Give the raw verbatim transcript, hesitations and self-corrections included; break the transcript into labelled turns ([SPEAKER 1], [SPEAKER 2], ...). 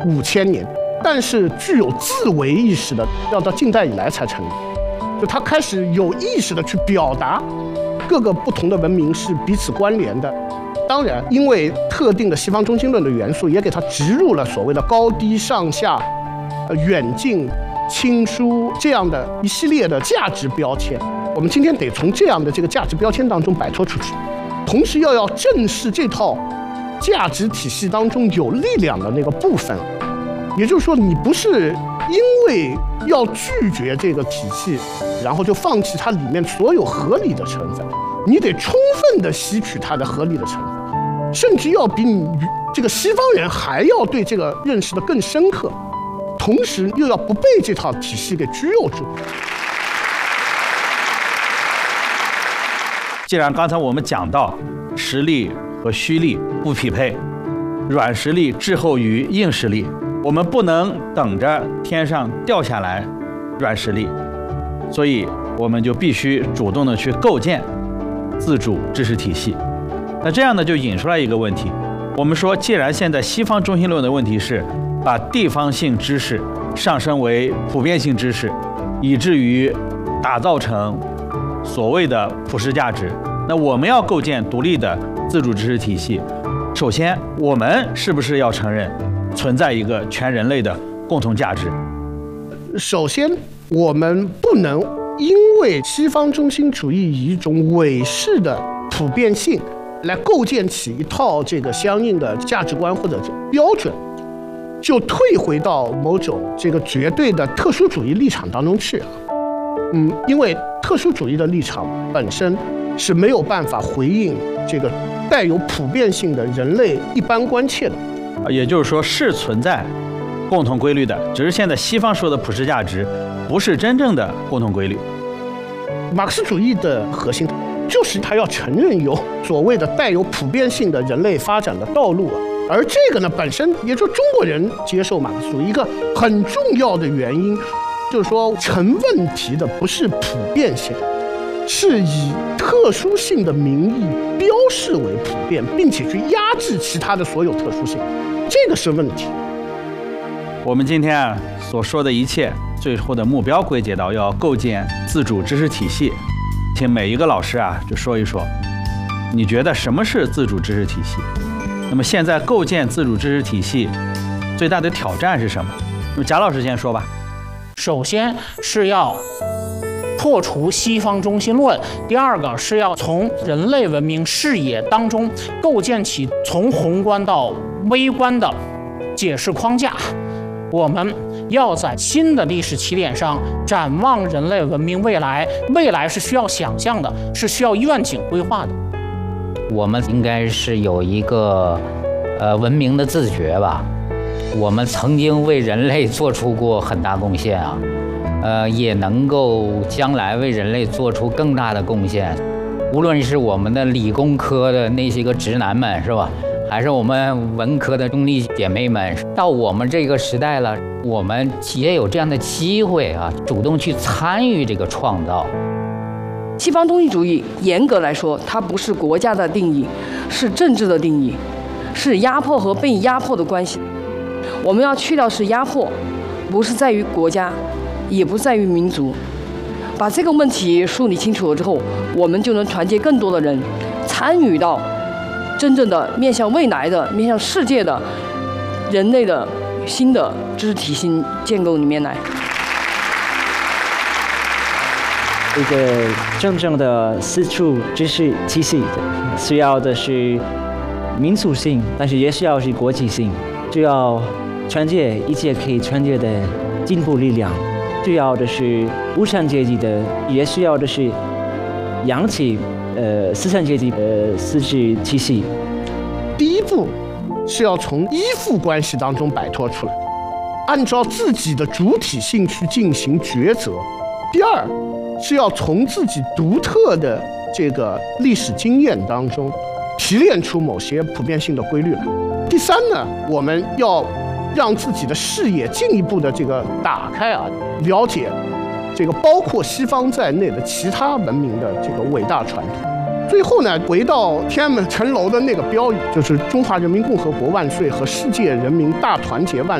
[SPEAKER 1] 五千年，但是具有自为意识的，要到近代以来才成立。就他开始有意识的去表达各个不同的文明是彼此关联的。当然，因为特定的西方中心论的元素，也给他植入了所谓的高低上下、呃远近、亲疏这样的一系列的价值标签。我们今天得从这样的这个价值标签当中摆脱出去，同时要要正视这套价值体系当中有力量的那个部分。也就是说，你不是因为要拒绝这个体系，然后就放弃它里面所有合理的成分，你得充分的吸取它的合理的成分，甚至要比你这个西方人还要对这个认识的更深刻，同时又要不被这套体系给拘诱住。
[SPEAKER 2] 既然刚才我们讲到实力和虚力不匹配，软实力滞后于硬实力，我们不能等着天上掉下来软实力，所以我们就必须主动的去构建自主知识体系。那这样呢，就引出来一个问题，我们说，既然现在西方中心论的问题是把地方性知识上升为普遍性知识，以至于打造成所谓的普世价值，那我们要构建独立的自主知识体系，首先我们是不是要承认存在一个全人类的共同价值？
[SPEAKER 1] 首先，我们不能因为西方中心主义以一种伪式的普遍性来构建起一套这个相应的价值观或者标准，就退回到某种这个绝对的特殊主义立场当中去。嗯，因为特殊主义的立场本身是没有办法回应这个带有普遍性的人类一般关切的。
[SPEAKER 2] 也就是说，是存在共同规律的，只是现在西方说的普世价值不是真正的共同规律。
[SPEAKER 1] 马克思主义的核心就是它要承认有所谓的带有普遍性的人类发展的道路，而这个呢，本身也就是中国人接受马克思主义一个很重要的原因，就是说成问题的不是普遍性，是以特殊性的名义标示为普遍，并且去压制其他的所有特殊性，这个是问题。
[SPEAKER 2] 我们今天啊所说的一切，最后的目标归结到要构建自主知识体系。请每一个老师啊就说一说，你觉得什么是自主知识体系？那么现在构建自主知识体系最大的挑战是什么？那么贾老师先说吧。
[SPEAKER 3] 首先是要破除西方中心论，第二个是要从人类文明视野当中构建起从宏观到微观的解释框架。我们要在新的历史起点上展望人类文明未来，未来是需要想象的，是需要愿景规划的。
[SPEAKER 4] 我们应该是有一个呃文明的自觉吧。我们曾经为人类做出过很大贡献啊，呃，也能够将来为人类做出更大的贡献。无论是我们的理工科的那些个直男们，是吧？还是我们文科的兄弟姐妹们，到我们这个时代了，我们也有这样的机会啊，主动去参与这个创造。
[SPEAKER 5] 西方东西主义严格来说，它不是国家的定义，是政治的定义，是压迫和被压迫的关系。我们要去掉是压迫，不是在于国家，也不在于民族。把这个问题梳理清楚了之后，我们就能团结更多的人，参与到真正的面向未来的、面向世界的人类的新的知识体系建构里面来。
[SPEAKER 6] 一个真正的自主知识体系需要的是民族性，但是也需要是国际性，需要团结一切可以团结的进步力量，需要的是无产阶级的，也需要的是扬起呃资产阶级的自治体系。
[SPEAKER 1] 第一步是要从依附关系当中摆脱出来，按照自己的主体性去进行抉择。第二是要从自己独特的这个历史经验当中提炼出某些普遍性的规律来。第三呢，我们要让自己的视野进一步的这个打开啊，了解这个包括西方在内的其他文明的这个伟大传统。最后呢，回到天安门城楼的那个标语，就是中华人民共和国万岁和世界人民大团结万